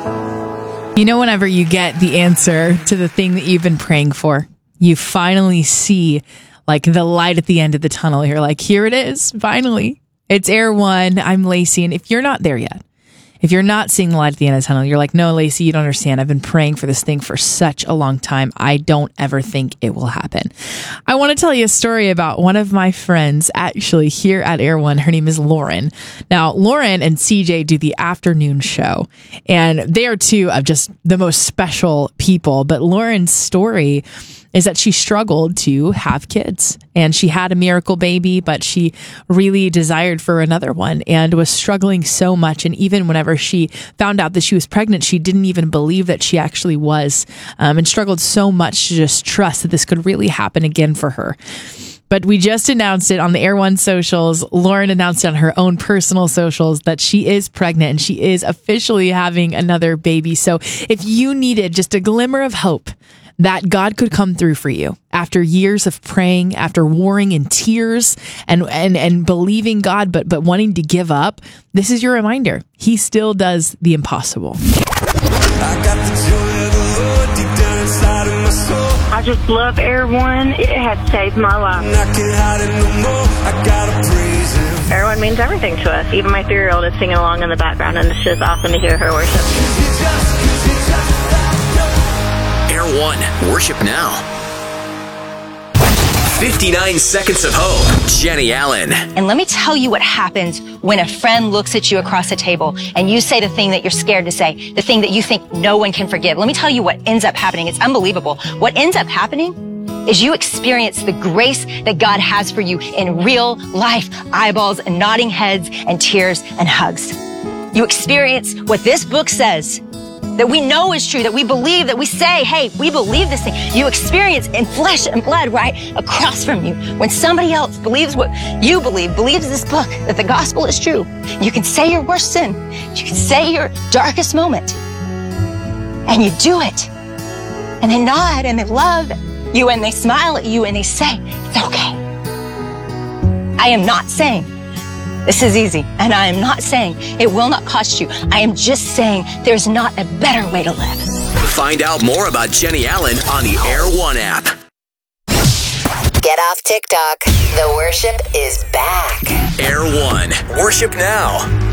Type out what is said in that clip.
You know, whenever you get the answer to the thing that you've been praying for, you finally see like the light at the end of the tunnel. You're like, here it is, finally. It's Air One. I'm Lacey. And if you're not there yet, if you're not seeing the light at the end of the tunnel, you're like, no, Lacey, you don't understand. I've been praying for this thing for such a long time. I don't ever think it will happen. I want to tell you a story about one of my friends actually here at Air One. Her name is Lauren. Now, Lauren and CJ do the afternoon show, and they are two of just the most special people. But Lauren's story is that she struggled to have kids, and she had a miracle baby, but she really desired for another one and was struggling so much. And even whenever she found out that she was pregnant, she didn't even believe that she actually was, and struggled so much to just trust that this could really happen again for her. But we just announced it on the Air One socials. Lauren announced on her own personal socials that she is pregnant and she is officially having another baby. So if you needed just a glimmer of hope that God could come through for you after years of praying, after warring in tears and believing God, but wanting to give up, this is your reminder. He still does the impossible. I got the joy of the Lord deep down inside of my soul. I just love Air One. It has saved my life. I can't hide it no more. I gotta praise Him. Air One means everything to us. Even my 3-year-old is singing along in the background, and it's just awesome to hear her worship. Air One, worship now. 59 Seconds of Hope, Jenny Allen. And let me tell you what happens when a friend looks at you across the table and you say the thing that you're scared to say, the thing that you think no one can forgive. Let me tell you what ends up happening. It's unbelievable. What ends up happening is you experience the grace that God has for you in real life, eyeballs and nodding heads and tears and hugs. You experience what this book says, that we know is true, that we believe, that we say, hey, we believe this thing. You experience in flesh and blood right across from you. When somebody else believes what you believe, believes this book, that the gospel is true, you can say your worst sin, you can say your darkest moment, and you do it. And they nod and they love you and they smile at you and they say, it's okay. I am not saying this is easy, and I am not saying it will not cost you. I am just saying there's not a better way to live. Find out more about Jenny Allen on the Air One app. Get off TikTok. The worship is back. Air One, worship now.